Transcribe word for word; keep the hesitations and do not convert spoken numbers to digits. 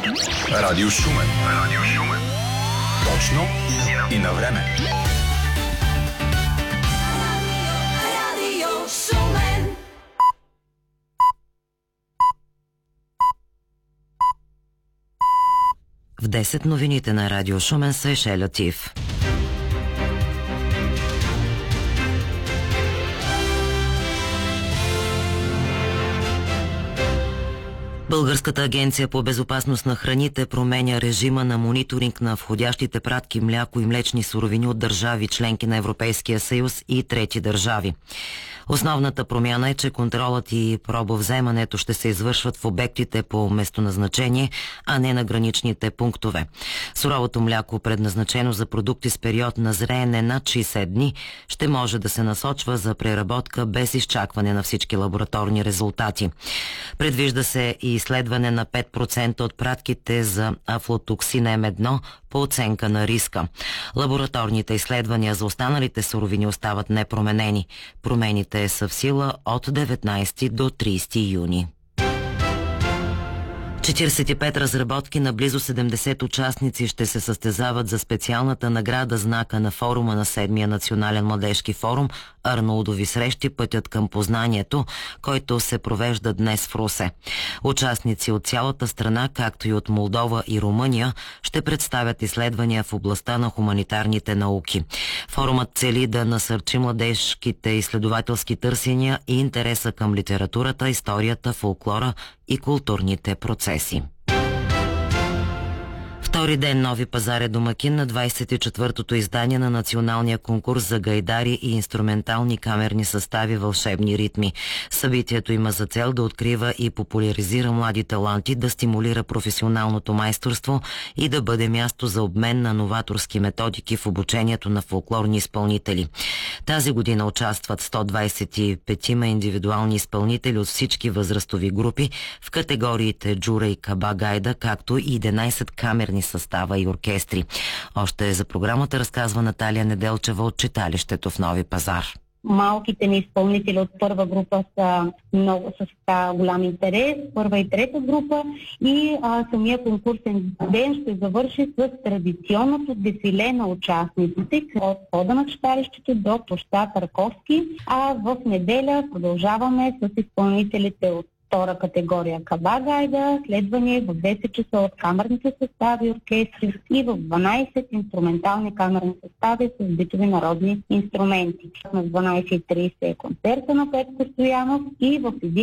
Радио Шумен. Радио Шумен. Точно и на време. Радио Шумен. В десет новините на Радио Шумен са Еше Латиф. Българската агенция по безопасност на храните променя режима на мониторинг на входящите пратки мляко и млечни суровини от държави, членки на Европейския съюз и трети държави. Основната промяна е, че контролът и пробовземането ще се извършват в обектите по местоназначение, а не на граничните пунктове. Суровото мляко, предназначено за продукти с период на зреене над шейсет дни, ще може да се насочва за преработка без изчакване на всички лабораторни резултати. Предвижда се и изследване на пет процента от пратките за афлотоксин М едно по оценка на риска. Лабораторните изследвания за останалите суровини остават непроменени. Промените са в сила от деветнайсети до трийсети юни. четирийсет и пет разработки на близо седемдесет участници ще се състезават за специалната награда знака на форума на седмия национален младежки форум Арнолдови срещи, пътят към познанието, който се провежда днес в Русе. Участници от цялата страна, както и от Молдова и Румъния, ще представят изследвания в областта на хуманитарните науки. Форумът цели да насърчи младежките изследователски търсения и интереса към литературата, историята, фолклора и културните процеси. Втори ден Нови пазар е домакин на двайсет и четвъртото издание на националния конкурс за гайдари и инструментални камерни състави вълшебни ритми. Събитието има за цел да открива и популяризира млади таланти, да стимулира професионалното майсторство и да бъде място за обмен на новаторски методики в обучението на фолклорни изпълнители. Тази година участват сто двайсет и пет индивидуални изпълнители от всички възрастови групи в категориите джура и каба гайда, както и единайсет камерни състава и оркестри. Още за програмата разказва Наталия Неделчева от читалището в Нови пазар. Малките ни изпълнители от първа група са много с така голям интерес, първа и трета група, и а, самия конкурсен ден ще завърши с традиционното дефиле на участниците от входа на читалището до площад Раковски, а в неделя продължаваме с изпълнителите от втора категория каба гайда, следване в десет часа от камерните състави, оркестри и в дванайсет инструментални камерни състави с битови народни инструменти. На дванайсет и трийсет е концерта на Петко Стоянов и в